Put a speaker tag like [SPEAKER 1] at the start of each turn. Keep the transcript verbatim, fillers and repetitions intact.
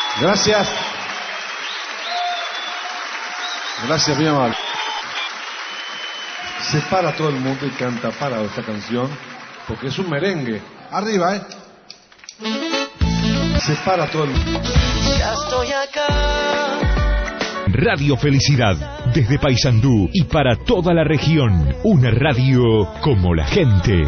[SPEAKER 1] Gracias. Gracias, mi amable. Se para todo el mundo y canta parado esta canción porque es un merengue. Arriba, ¿eh? Se para todo el mundo.
[SPEAKER 2] Ya estoy acá.
[SPEAKER 3] Radio Felicidad, desde Paysandú y para toda la región. Una radio como la gente.